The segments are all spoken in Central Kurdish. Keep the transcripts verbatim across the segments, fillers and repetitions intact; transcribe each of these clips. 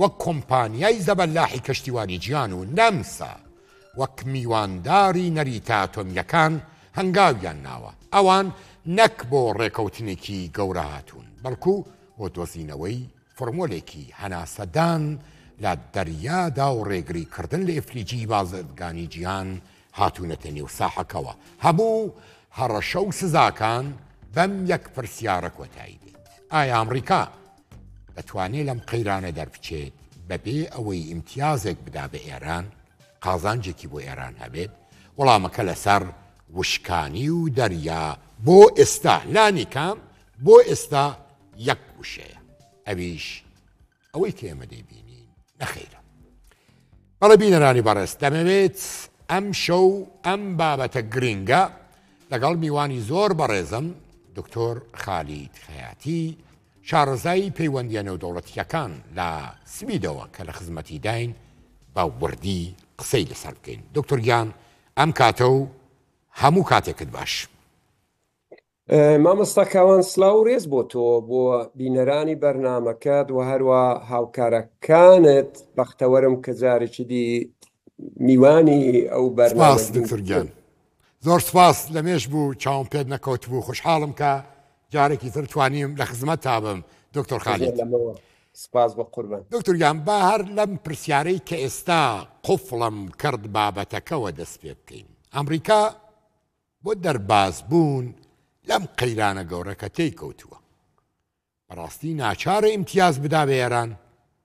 وەک کۆمپانیای زەبەلاحی کەشتیوانی گیان و نەمسا وەک میوانداری نەریتە ئاتۆمیەکان هەنگاویان ناوە. ئەوان نەک بۆ ڕێکەوتنێکی گەورە هاتوون، بەڵکو بۆ دۆزینەوەی فۆرمۆلێکی هەناسەدان لە دەریادا و ڕێگریکردن لە ئفلیجی بازرگانی گیان هاتوونەتە نێو ساحەکەوە. هەموو هەڕەشە و سزاکان بەم یەک پرسیارە کۆتایی بێت: ئایا ئەمریکا دەتوانێت لەم قەیرانە دەربچێت بەبێ ئەوەی ئیمتیازێک بدا بە ئێران، قازانجێکی بۆ ئێران هەبێت؟ وەڵامەکە لەسەر وشکانی و دەریا بۆ ئێستا لانی کام بۆ ئێستا یەک وشەیە، ئەویش ئەوەی کە ئێمە دەیبینین نەخێرە. بەڵێ بینەرانی بەڕێز، دەمەوێت ئەم شەو ئەم بابەتە گرنگە لەگەڵ میوانی زۆر بەڕێزم دکتۆر خالید خەیاتی، شارەزای پەیوەندیە نێودەوڵەتیەکان لە سویدەوە کە لە خزمەتی داین، بە وردی قسەی لەسەر بکەین. دکتۆر گیان، ئەم کاتە و هەموو کاتێکت باش. مامۆستا کاوان سلااو و ڕێز بۆ تۆ، بۆ بینەرانی بەرنامەکەت و هەروە هاوکارەکانت. بەختەوەرم کە جارێکی دی میوانی ئەو بەرنامە. دکتۆر گیان، زۆر سپاس لەمێش بوو، چاوم پێت نەکەوت بوو. خۆشحاڵم کە جارێکی تر توانیم لە خزمەت تابم. دکتۆر خالید، سپاس بە قوربان. دکتۆر گیان، با هەر لەم پرسیارەی کە ئێستا قوفڵم کرد بابەتەکەوە دەست پێ بکەین. ئەمریکا بۆ دەرباز بوون لەم قەیرانە گەورەکە تێی کەوتووە. بەڕاستی ناچارە ئیمتیاز بدا بە ئێران؟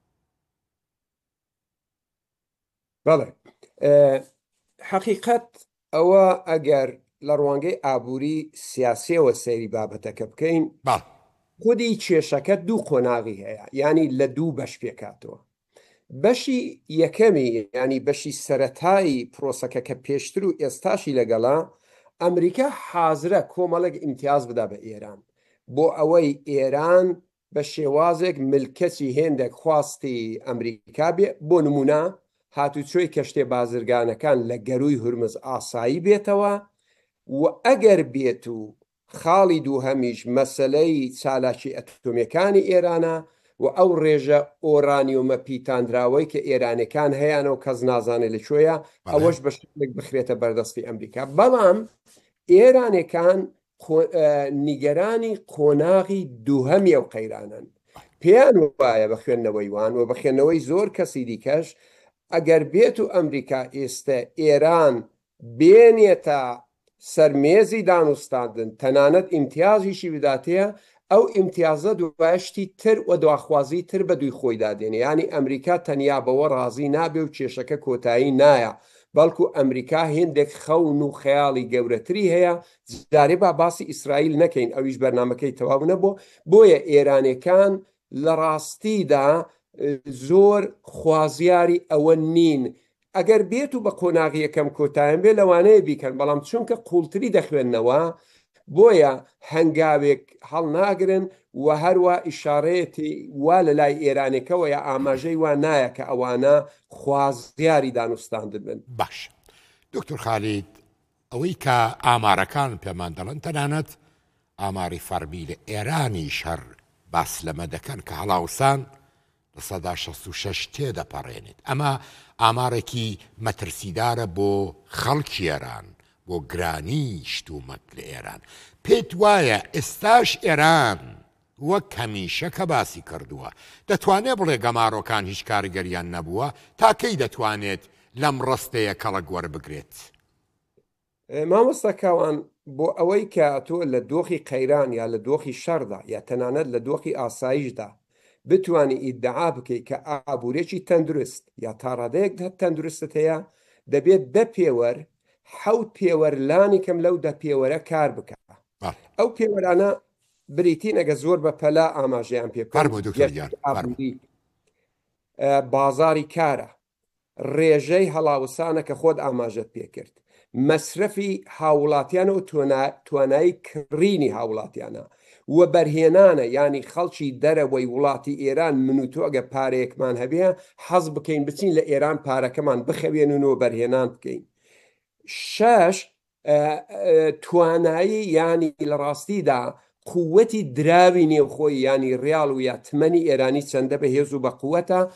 بەڵێ، حەقیقەت ئەوە ئەگەر لە ڕوانگەی ئابووری سیاسیەوە سەیری بابەتەکە بکەین، خودی کێشەکە دوو قۆناغی هەیە، ینی لە دوو بەش پێکاتەوە. بەشی یەکەمی، ینی بەشی سەرەتایی پرۆسەکە کە پێشتر و ئێستاشی لەگەڵا، ئەمریکا حازرە کۆمەڵێک ئیمتیاز بدا بە ئێران بۆ ئەوەی ئێران بە شێوازێک ملکەتی هێندێک خواستی ئەمریکا بێ. بۆ نمونە هاتوچۆی کەشتێ بازرگانەکان لە گەروی هورمز ئاسایی بێتەوە، و ئەگەر بێت و خاڵی دووهەمیش مەسەلەی چالاکی ئەتۆمیەکانی ئێرانە و ئەو ڕێژە ئۆرانیۆمە پیتاندراوەی کە ئێرانەکان هەیەنەوە کەس نازانێت لەکوێیە، ئەوەش بە شتێک بخرێتە بەردەستی ئەمریکا. بەڵام ئێرانەکان نیگەرانی قۆناغی دووهەمی ئەو قەیرانن. پێیان وایە بە خوێندنەوەی وان و بە خوێندنەوەی زۆر کەسی دیکەش، ئەگەر بێت و ئەمریکا ئێستا ئێران بێنێتە سەرمێزی دانوستاندن، تەنانەت ئیمتیازیشی بداتەیە، ئەو ئیمتیازە دوباشتی تر و دواخوازی تر بە دوی خۆی دادێنێ. ینی ئەمریکا تەنیا بەوە ڕازی نابێ و کێشەکە کۆتایی نایە، بەڵکو ئەمریکا هێندێک خەون و خەیاڵی گەورەتری هەیە. جارێ با باسی ئیسرائیل نەکەین، ئەویش بەرنمەکەی تەواو نەبوو. بۆیە ئێرانەکان لە ڕاستیدا زۆر خوازیاری ئەوە نین. ئەگەر بێت و بە قۆناغی یەکەم کۆتاییان بێ لەوانەیە بیکەن، بەڵام چونکە قوڵتری دەخوێندنەوە بۆیە هەنگاوێک هەڵ ناگرن و هەروە ئیشارەیەتی وا لە لای ئێرانێکەوە یا ئاماژەی وا نایە کە ئەوانە خوازیاری دانوستاندن بن. باش دکتۆر خالید، ئەوەی کە ئامارەکان پێمان دەڵێن، تەنانەت ئاماری فەرمی لە ئێرانی شەڕ باس لەمە دەکەن کە هەڵاوسان لە سەدا شەست و شەش تێدەپەڕێنێت. ئەمە ئامارێکی مەترسیدارە بۆ خەڵکی ئێران، بۆ گرانی شتومەت لە ئێران. پێت وایە ئێستاش ئێران وەک هەمیشە کە باسی کردووە دەتوانێت بڵێ گەماڕۆکان هیچ کاریگەریان نەبووە؟ تاکەی دەتوانێت لەم ڕستەیە کەڵک وەربگرێت؟ مامۆستا کاوان، بۆ ئەوەی کە تۆ لە دۆخی قەیران یا لە دۆخی شەڕدا یا تەنانەت لە دۆخی ئاسایشدا بتوانی ئیدعا بکەی کە ئابوورێکی تەندروست یا تاڕادەیەک تەندروستت هەیە، دەبێت دە پێوەر حەوت پێوەرلانی کەم لەو دە پێوەرە کار بکە. ئەو پێوەرانە بریتین ئەگە زۆر بە پەلا ئاماژەیان پێ بکەن. بازاری کارە، ڕێژەی هەڵاوسانە کە خۆت ئاماژەت پێکرد، مەسرەفی هاوڵاتیانە و توانایی کڕینی هاوڵاتیانە و بەرهێنانە، ینی خەڵکی دەرەوەی وڵاتی ئێران من و تۆ ئەگە پارەیەکمان هەبێ حەز بکەین بچین لە ئێران پارەکەمان بخەوێنونەوە بەرهێنان بکەین. شەش، توانایی ینی لە ڕاستیدا قووەتی دراوی نێوخۆی ینی ڕیاڵ و یا تمەنی ئێرانی چەندە بەهێز و بە قووەتە